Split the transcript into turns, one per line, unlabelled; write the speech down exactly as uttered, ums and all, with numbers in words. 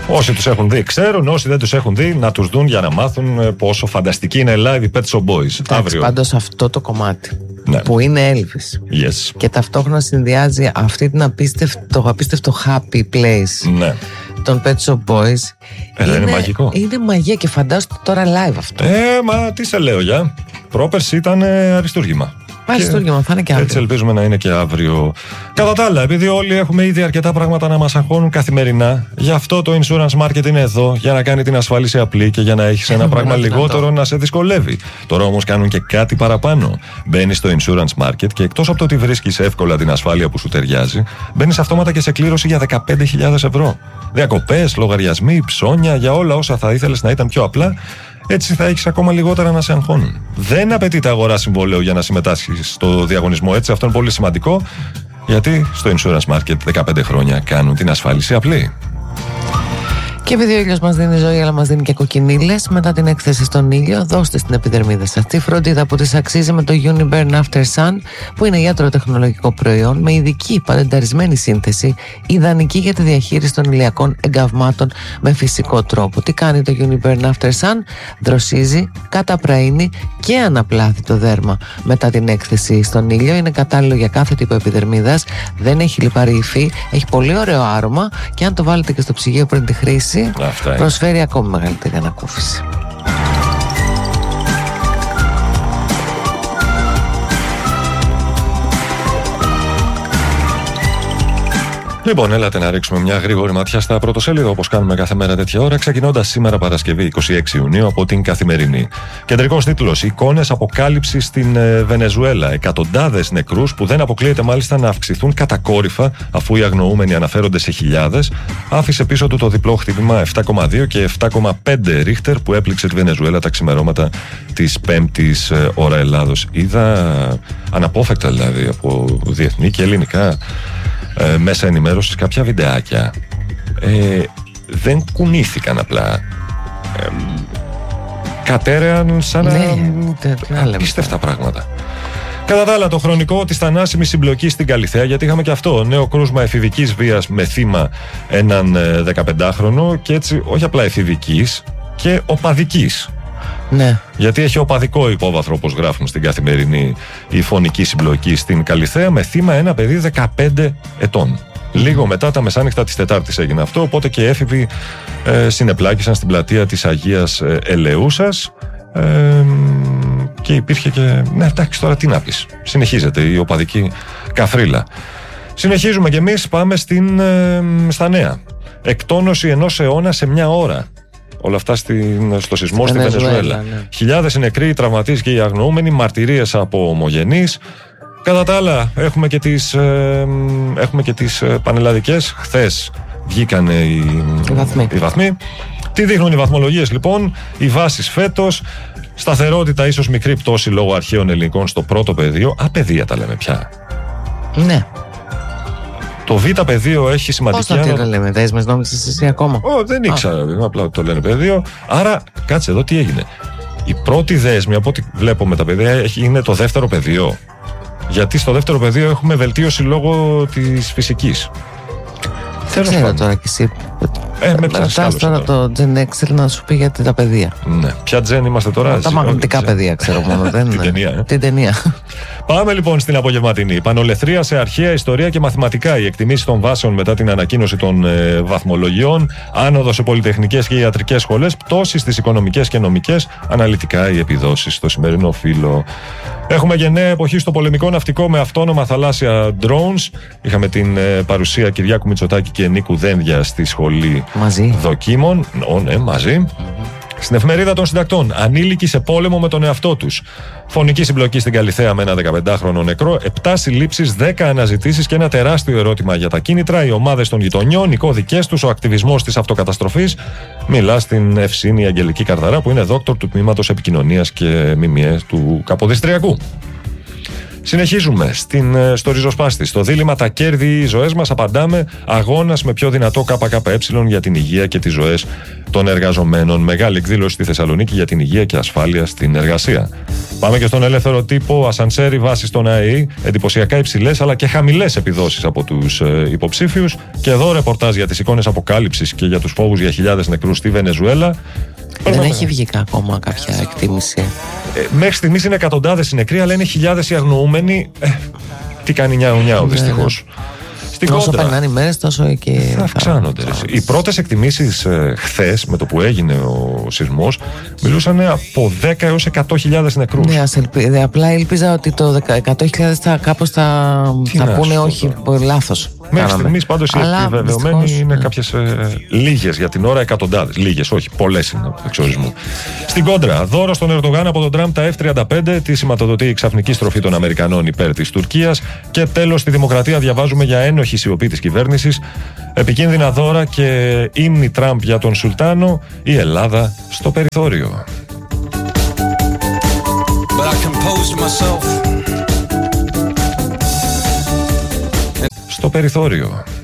Όσοι τους έχουν δει ξέρουν, όσοι δεν τους έχουν δει να τους δουν για να μάθουν πόσο φανταστική είναι live η Pet Shop Boys.
Εντάξει, πάντως αυτό το κομμάτι, ναι, που είναι Elvis,
yes,
και ταυτόχρονα συνδυάζει αυτή την απίστευτο, το απίστευτο happy place,
ναι,
των Pet Shop Boys.
Ε, είναι, είναι μαγικό.
Είναι μαγεία και φαντάζομαι τώρα live αυτό.
Ε, μα τι σε λέω για. Πρόπερση ήταν ε, αριστούργημα.
Αριστούργημα, θα είναι και αύριο.
Έτσι ελπίζουμε να είναι και αύριο. Κατά τα άλλα, επειδή όλοι έχουμε ήδη αρκετά πράγματα να μας αγχώνουν καθημερινά, γι' αυτό το Insurance Market είναι εδώ, για να κάνει την ασφάλιση απλή και για να έχεις ένα πράγμα λιγότερο να σε δυσκολεύει. Τώρα όμως κάνουν και κάτι παραπάνω. Μπαίνεις στο Insurance Market και εκτός από το ότι βρίσκεις εύκολα την ασφάλεια που σου ταιριάζει, μπαίνεις αυτόματα και σε κλήρωση για δεκαπέντε χιλιάδες ευρώ. Διακοπές, λογαριασμοί, ψώνια, για όλα όσα θα ήθελες να ήταν πιο απλά. Έτσι θα έχεις ακόμα λιγότερα να σε αγχώνουν. Δεν απαιτείται αγορά συμβολέου για να συμμετάσχεις στο διαγωνισμό. Έτσι, αυτό είναι πολύ σημαντικό, γιατί στο Insurance Market δεκαπέντε χρόνια κάνουν την ασφάλιση απλή.
Και επειδή ο ήλιος μας δίνει ζωή, αλλά μας δίνει και κοκκινίλες, μετά την έκθεση στον ήλιο, δώστε στην επιδερμίδα σας τη φροντίδα που της αξίζει με το Uniburn After Sun, που είναι ιατροτεχνολογικό προϊόν με ειδική πατενταρισμένη σύνθεση, ιδανική για τη διαχείριση των ηλιακών εγκαυμάτων με φυσικό τρόπο. Τι κάνει το Uniburn After Sun? Δροσίζει, καταπραίνει και αναπλάθει το δέρμα μετά την έκθεση στον ήλιο. Είναι κατάλληλο για κάθε τύπο επιδερμίδας, δεν έχει λιπαρή υφή, έχει πολύ ωραίο άρωμα και αν το βάλετε και στο ψυγείο πριν τη χρήση, προσφέρει ακόμη μεγαλύτερη ανακούφιση.
Λοιπόν, έλατε να ρίξουμε μια γρήγορη ματιά στα πρωτοσέλιδα, όπως κάνουμε κάθε μέρα τέτοια ώρα, ξεκινώντας σήμερα Παρασκευή είκοσι έξι Ιουνίου από την Καθημερινή. Κεντρικός τίτλος: εικόνες αποκάλυψης στην ε, Βενεζουέλα. Εκατοντάδες νεκρούς που δεν αποκλείεται μάλιστα να αυξηθούν κατακόρυφα, αφού οι αγνοούμενοι αναφέρονται σε χιλιάδες. Άφησε πίσω του το διπλό χτύπημα επτά κόμμα δύο και επτά κόμμα πέντε ρίχτερ που έπληξε τη Βενεζουέλα τα ξημερώματα της Πέμπτης ε, ώρα Ελλάδος. Είδα αναπόφευκτα δηλαδή από διεθνή και ελληνικά Ε, μέσα ενημέρωσης κάποια βιντεάκια. Ε, δεν κουνήθηκαν απλά. Ε, κατέρεαν σαν
ναι,
να... απίστευτα πράγματα. Κατά τα άλλα, το χρονικό της θανάσιμης συμπλοκής στην Καλιθέα, γιατί είχαμε και αυτό, νέο κρούσμα εφηβικής βίας με θύμα έναν ε, δεκαπεντάχρονο, και έτσι όχι απλά εφηβικής και οπαδικής.
Ναι.
Γιατί έχει οπαδικό υπόβαθρο, όπως γράφουν στην Καθημερινή, η φωνική συμπλοκή στην Καλιθέα, με θύμα ένα παιδί δεκαπέντε ετών. Λίγο μετά τα μεσάνυχτα της Τετάρτης έγινε αυτό, οπότε και οι έφηβοι ε, συνεπλάκησαν στην πλατεία της Αγίας ε, Ελεούσας ε, και υπήρχε και... Ναι, εντάξει, τώρα τι να πεις. Συνεχίζεται η οπαδική καφρίλα. Συνεχίζουμε κι εμείς, πάμε στην, ε, στα νέα. Εκτόνωση ενός αιώνα σε μια ώρα. Όλα αυτά στην, στο σεισμό στη Βενεζουέλα. Ναι. Χιλιάδες οι νεκροί, οι τραυματίες και οι αγνοούμενοι, μαρτυρίες από ομογενείς. Κατά τα άλλα, έχουμε και τις, ε, έχουμε και τις ε, πανελλαδικές. Χθες βγήκαν οι, οι, βαθμοί. οι βαθμοί. Τι δείχνουν οι βαθμολογίες λοιπόν? Οι βάσεις φέτος. Σταθερότητα, ίσως μικρή πτώση λόγω αρχαίων ελληνικών στο πρώτο πεδίο. Α, παιδεία τα λέμε πια.
Ναι.
Το Β' πεδίο έχει σημαντική...
Πώς θα το λέμε, δέσμες, νόμιζες εσύ ακόμα?
Ω, δεν ήξερα, απλά ότι το λένε πεδίο. Άρα, κάτσε εδώ τι έγινε. Η πρώτη δέσμη, από ό,τι βλέπω με τα παιδεία, είναι το δεύτερο πεδίο. Γιατί στο δεύτερο πεδίο έχουμε βελτίωση λόγω της φυσικής.
Δεν ξέρω τώρα κι εσύ.
Ε, με
ρωτάς τώρα το Gen Excel να σου πει για τα παιδεία.
Ναι. Ποια Gen είμαστε τώρα?
Τα μαγνητικά παιδεία, ξέρω μόνο. Δεν
την ταινία, ε.
Την ταινία. Πάμε
λοιπόν στην απογευματινή. Πανολεθρία σε αρχαία, ιστορία και μαθηματικά. Οι εκτιμήσεις των βάσεων μετά την ανακοίνωση των ε, βαθμολογιών. Άνοδο σε πολυτεχνικές και ιατρικές σχολές. Πτώση στις οικονομικές και νομικές. Αναλυτικά οι επιδόσεις στο σημερινό φύλλο. Έχουμε και νέα εποχή στο πολεμικό ναυτικό με αυτόνομα θαλάσσια drones. Είχαμε την ε, παρουσία Κυριάκου Μητσοτάκη και Νίκου Δένδια στη σχολή
μαζί.
δοκίμων. Ω, ναι, μαζί. Mm-hmm. Στην εφημερίδα των συντακτών, ανήλικοι σε πόλεμο με τον εαυτό τους. Φωνική συμπλοκή στην Καλιθέα με ένα δεκαπεντάχρονο νεκρό, επτά συλλήψεις, δέκα αναζητήσεις και ένα τεράστιο ερώτημα για τα κίνητρα, οι ομάδες των γειτονιών, οι κώδικες τους, ο ακτιβισμός της αυτοκαταστροφής. Μιλά στην Ευσύνη Αγγελική Καρδαρά, που είναι δόκτωρ του τμήματος επικοινωνίας και ΜΜΕ του Καποδιστριακού. Συνεχίζουμε στην, στο ριζοσπάστη. Στο δίλημμα τα κέρδη ή οι ζωές μας απαντάμε αγώνας με πιο δυνατό ΚΚΕ για την υγεία και τις ζωές των εργαζομένων. Μεγάλη εκδήλωση στη Θεσσαλονίκη για την υγεία και ασφάλεια στην εργασία. Πάμε και στον ελεύθερο τύπο. Ασανσέρι βάσει στον ΑΕΗ. Εντυπωσιακά υψηλές αλλά και χαμηλές επιδόσεις από τους ε, υποψήφιους. Και εδώ ρεπορτάζ για τις εικόνες αποκάλυψης και για τους φόβους για χιλιάδες νεκρούς στη Βενεζουέλα.
Δεν έχει βγει ακόμα κάποια εκτίμηση.
Ε, μέχρι στιγμής είναι εκατοντάδες οι νεκροί, αλλά είναι χιλιάδες οι αγνοούμενοι. Ε, τι κάνει νιάου νιάου, δυστυχώς. Στην
όσο
κόντρα,
περνάνε οι μέρες, τόσο και
θα αυξάνονται. Θα... Οι πρώτες εκτιμήσεις ε, χθες, με το που έγινε ο σεισμός, μιλούσαν από δέκα έως εκατό χιλιάδες νεκρούς.
Ναι, ας ελπι... απλά ελπίζα ότι το εκατό χιλιάδες θα κάπως θα, θα πούνε όχι, λάθος.
Μέχρι στιγμής πάντως οι επιβεβαιωμένοι δυστυχώς, είναι ναι. κάποιες ε, λίγες για την ώρα, εκατοντάδες. Λίγες, όχι, πολλές είναι εξορισμού. Στην κόντρα, δώρο στον Ερντογάν από τον Τραμπ τα εφ τριάντα πέντε, τη σηματοδοτεί η ξαφνική στροφή των Αμερικανών υπέρ της Τουρκίας. Και τέλος, στη Δημοκρατία διαβάζουμε για ένοχη σιωπή της κυβέρνησης, επικίνδυνα δώρα και ύμνη Τραμπ για τον Σουλτάνο, η Ελλάδα στο περιθώριο. Στο περιθώριο.